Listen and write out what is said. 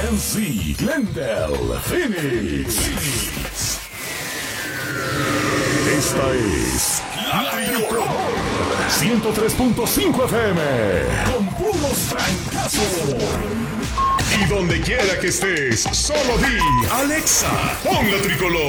GNC, Glendale, Phoenix. Esta es La Tricolor 103.5 FM con puros trancazos. Y donde quiera que estés, solo di Alexa, pon La Tricolor.